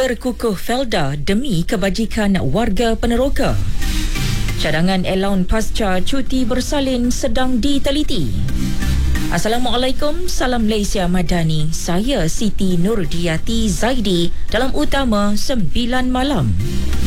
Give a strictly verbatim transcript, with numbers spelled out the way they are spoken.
Berkukuh Felda demi kebajikan warga Peneroka. Cadangan elaun pasca cuti bersalin sedang diteliti. Assalamualaikum, salam Malaysia Madani. Saya Siti Nurdiati Zaidi dalam Utama sembilan Malam.